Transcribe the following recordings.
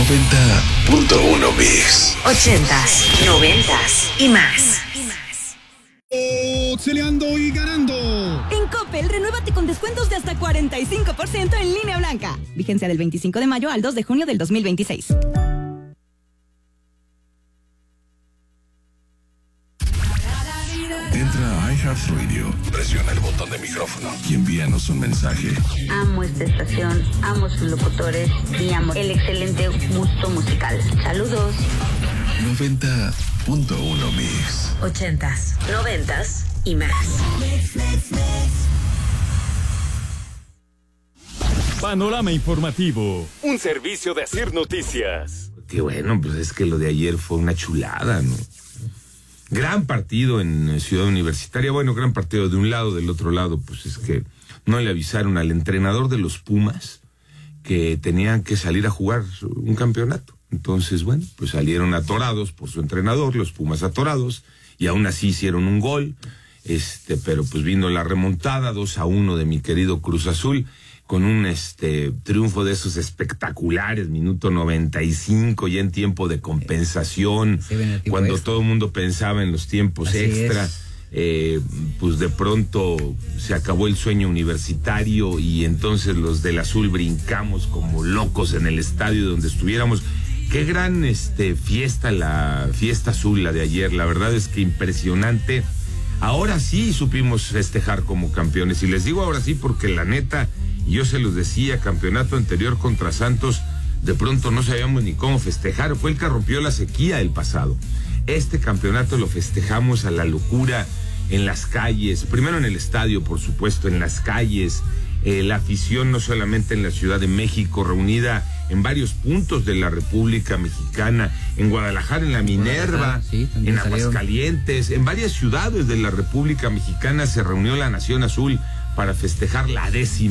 90.1 Mix. 80s, 90s y más. Auxiliando y ganando. En Coppel, renuévate con descuentos de hasta 45% en línea blanca. Vigencia del 25 de mayo al 2 de junio del 2026. Entra a iHeartRadio, presiona el botón de micrófono y envíanos un mensaje. Amo esta estación, amo sus locutores y amo el excelente gusto musical. Saludos. 90.1 Mix. 80s, 90s y más. Panorama informativo, un servicio de Asir Noticias. Qué bueno, pues es que lo de ayer fue una chulada, ¿no? Gran partido en Ciudad Universitaria, bueno, gran partido de un lado, del otro lado, pues es que no le avisaron al entrenador de los Pumas que tenían que salir a jugar un campeonato. Entonces, bueno, pues salieron atorados por su entrenador, los Pumas atorados, y aún así hicieron un gol, pero pues vino la remontada, 2-1 de mi querido Cruz Azul, con un triunfo de esos espectaculares, minuto 95, ya en tiempo de compensación, cuando todo el mundo pensaba en los tiempos así extra, pues de pronto se acabó el sueño universitario y entonces los del azul brincamos como locos en el estadio donde estuviéramos. Qué gran fiesta, la fiesta azul, la de ayer, la verdad es que impresionante. Ahora sí supimos festejar como campeones, y les digo ahora sí porque la neta, yo se los decía, campeonato anterior contra Santos, de pronto no sabíamos ni cómo festejar, fue el que rompió la sequía el pasado. Este campeonato lo festejamos a la locura en las calles, primero en el estadio, por supuesto, en las calles, la afición no solamente en la Ciudad de México, reunida en varios puntos de la República Mexicana, en Guadalajara, en la Minerva, en Aguascalientes, en varias ciudades de la República Mexicana se reunió la Nación Azul para festejar el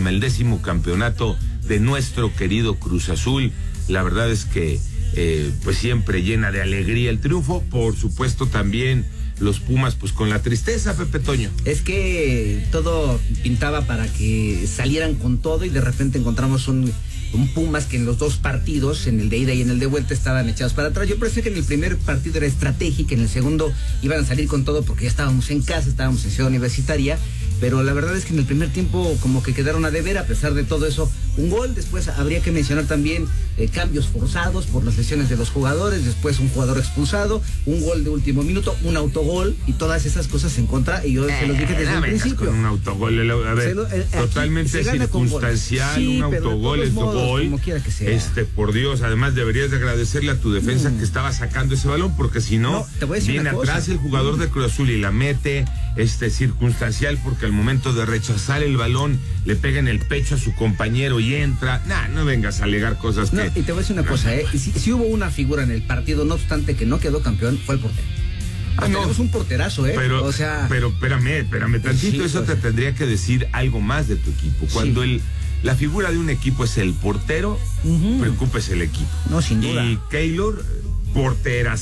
10º campeonato de nuestro querido Cruz Azul. La verdad es que pues siempre llena de alegría el triunfo, por supuesto también los Pumas pues con la tristeza, Pepe Toño. Es que todo pintaba para que salieran con todo y de repente encontramos un Pumas que en los dos partidos, en el de ida y en el de vuelta, estaban echados para atrás. Yo pensé que en el primer partido era estratégico, en el segundo iban a salir con todo porque ya estábamos en casa, estábamos en Ciudad Universitaria, pero la verdad es que en el primer tiempo como que quedaron a deber a pesar de todo eso. Un gol, después habría que mencionar también cambios forzados por las lesiones de los jugadores, después un jugador expulsado, un gol de último minuto, un autogol y todas esas cosas en contra, y yo se los dije desde el principio. Con un autogol, a ver, totalmente circunstancial, sí, un autogol es gol, como quiera que sea. Por Dios, además deberías de agradecerle a tu defensa que estaba sacando ese balón, porque si no viene atrás el jugador de Cruz Azul y la mete, circunstancial, porque al momento de rechazar el balón le pega en el pecho a su compañero y entra. No vengas a alegar cosas que... Y te voy a decir una cosa, si hubo una figura en el partido, no obstante que no quedó campeón, fue el portero. Tenemos un porterazo, pero, o sea... Pero espérame tantito, sí, eso te tendría que decir algo más de tu equipo. Cuando la figura de un equipo es el portero, preocúpese el equipo. No, sin duda. Y Keylor, portera,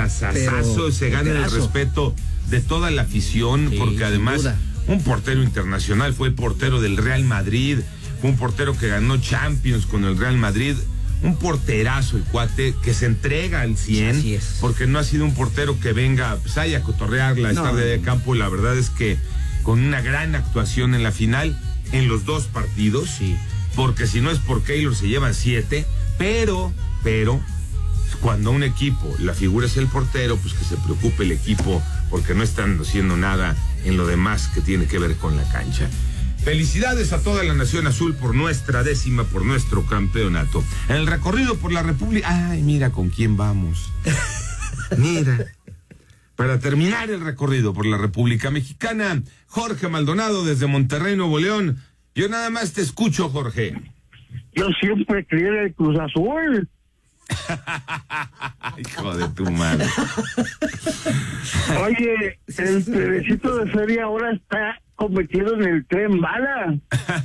se gana el respeto de toda la afición, sí, porque además un portero internacional, fue portero del Real Madrid, fue un portero que ganó Champions con el Real Madrid, un porterazo el cuate, que se entrega al 100, porque no ha sido un portero que venga pues, a cotorrearla, estar de campo. La verdad es que con una gran actuación en la final, en los dos partidos, porque si no es por Keylor se llevan 7, pero cuando un equipo, la figura es el portero, pues que se preocupe el equipo, porque no están haciendo nada en lo demás que tiene que ver con la cancha. Felicidades a toda la Nación Azul por nuestra 10ª, por nuestro campeonato. En el recorrido por la República... Ay, mira con quién vamos. Mira. Para terminar el recorrido por la República Mexicana, Jorge Maldonado desde Monterrey, Nuevo León. Yo nada más te escucho, Jorge. Yo siempre creí en el Cruz Azul. Hijo de tu madre. Oye, el trenecito de feria ahora está convertido en el tren bala.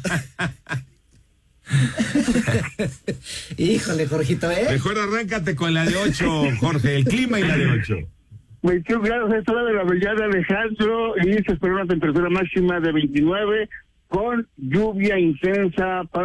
Híjole, Jorgito, Mejor arráncate con la de 8, Jorge, el clima y la de 8. 21 grados a esta hora de la mañana, Alejandro, y se espera una temperatura máxima de 29 con lluvia intensa para